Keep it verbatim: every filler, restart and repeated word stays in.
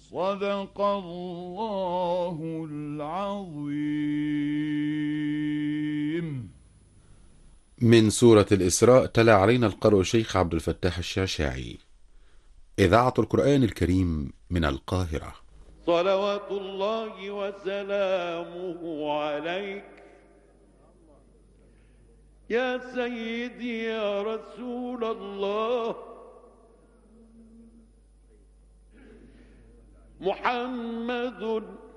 صدق الله العظيم. من سورة الإسراء تلا علينا القارئ الشيخ عبد الفتاح الشعشاعي. إذاعة القرآن الكريم من القاهرة. صلوات الله وسلامه عليك يا سيدي يا رسول الله. محمد